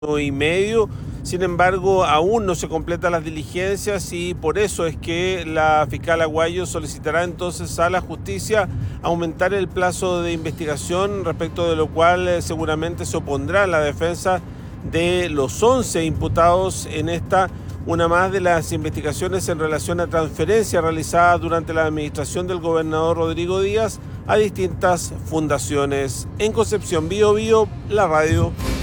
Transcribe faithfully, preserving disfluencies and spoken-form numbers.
y medio. Sin embargo, aún no se completan las diligencias y por eso es que la fiscal Aguayo solicitará entonces a la justicia aumentar el plazo de investigación, respecto de lo cual eh, seguramente se opondrá la defensa de los once imputados en esta, una más de las investigaciones en relación a transferencias realizadas durante la administración del gobernador Rodrigo Díaz a distintas fundaciones. En Concepción, Bío Bío, la radio.